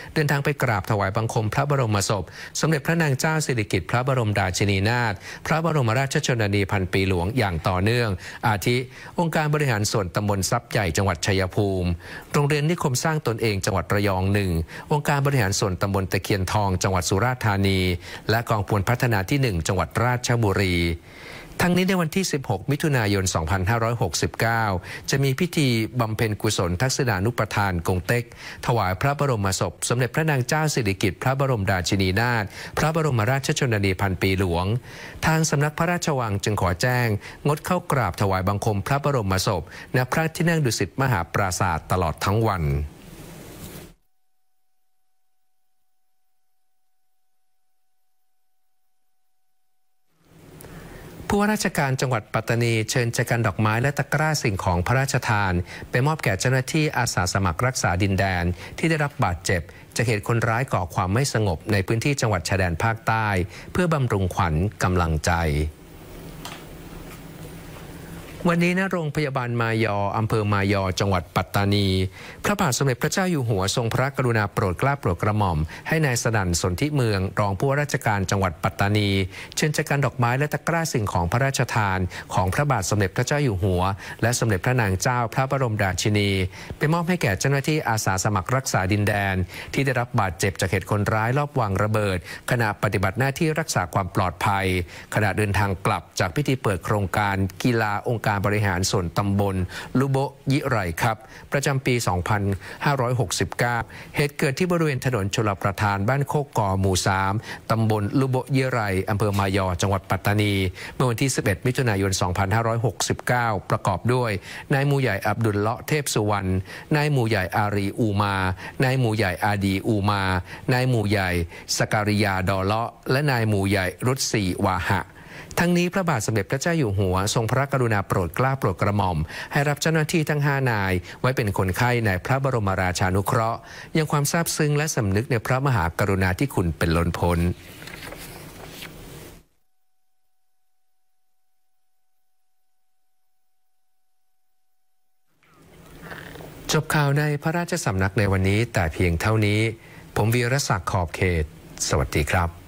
เดินทางไปกราบถวายบังคมพระบรมศพสมเด็จพระนางเจ้าสิริกิติ์พระบรมราชินีนาถพระบรมราชชนนีพันปีหลวงอย่างต่อเนื่องอาทิองค์การบริหารส่วนตำบลทรัพย์ใหญ่จังหวัดชัยภูมิโรงเรียนนิคมสร้างตนเองจังหวัดระยอง1องค์การบริหารส่วนตำบลตะเคียนทองจังหวัดสุราษฎร์ธานีและกองพลพัฒนาที่1จังหวัดราชบุรีทั้งนี้ในวันที่ 16 มิถุนายน 2569 จะมีพิธีบำเพ็ญกุศลทักษิณานุปทานกงเต็กถวายพระบรมศพสมเด็จพระนางเจ้าสิริกิติ์พระบรมราชินีนาถพระบรมราชชนนีพันปีหลวงทางสำนักพระราชวังจึงขอแจ้งงดเข้ากราบถวายบังคมพระบรมศพณพระที่นั่งดุสิตมหาปราสาทตลอดทั้งวันผู้ว่าราชการจังหวัดปัตตานีเชิญจักรดอกไม้และตะกร้าสิ่งของพระราชทานไปมอบแก่เจ้าหน้าที่อาสาสมัครรักษาดินแดนที่ได้รับบาดเจ็บจากเหตุคนร้ายก่อความไม่สงบในพื้นที่จังหวัดชายแดนภาคใต้เพื่อบำรุงขวัญกำลังใจวันนี้ณโรงพยาบาลมายออำเภอมายอจังหวัดปัตตานีพระบาทสมเด็จพระเจ้าอยู่หัวทรงพระกรุณาโปรดเกล้าโปรดกระหม่อมให้นายสนั่นสนธิเมืองรองผู้ว่าราชการจังหวัดปัตตานีเชิญจักรดอกไม้และตะกร้าสิ่งของพระราชทานของพระบาทสมเด็จพระเจ้าอยู่หัวและสมเด็จพระนางเจ้าพระบรมราชินีไปมอบให้แก่เจ้าหน้าที่อาสาสมัครรักษาดินแดนที่ได้รับบาดเจ็บจากเหตุคนร้ายลอบวางระเบิดขณะปฏิบัติหน้าที่รักษาความปลอดภัยขณะเดินทางกลับจากพิธีเปิดโครงการกีฬาองค์การบริหารส่วนตำบลลุโบยิไรครับประจำปี 2569 เหตุเกิดที่บริเวณถนนชลประทานบ้านโคกกอหมู่ 3 ตำบลลุโบยิไรอำเภอมายอจังหวัดปัตตานีเมื่อวันที่ 11 มิถุนายน 2569 ประกอบด้วยนายหมู่ใหญ่อับดุลเลาะเทพสุวรรณนายหมู่ใหญ่อารีอูมานายหมู่ใหญ่อาดีอูมานายหมู่ใหญ่สการิยาดอเลาะและนายหมู่ใหญ่รุตสีวาหะทั้งนี้พระบาทสมเด็จพระเจ้าอยู่หัวทรงพระกรุณาโปรดเกล้าโปรดกระหม่อมให้รับเจ้าหน้าที่ทั้ง5นายไว้เป็นคนไข้ในพระบรมราชานุเคราะห์ยังความซาบซึ้งและสำนึกในพระมหากรุณาธิคุณเป็นล้นพ้นจบข่าวในพระราชสำนักในวันนี้แต่เพียงเท่านี้ผมวีรศักดิ์ขอบเขตสวัสดีครับ